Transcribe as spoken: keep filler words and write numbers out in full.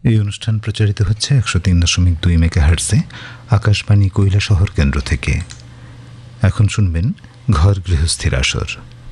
এই অনুষ্ঠান প্রচারিত হচ্ছে একশো তিন দশমিক দুই মেগাহার্টজে আকাশবাণী কৈলাসহর কেন্দ্র থেকে। এখন শুনবেন ঘর গৃহস্থির আসর।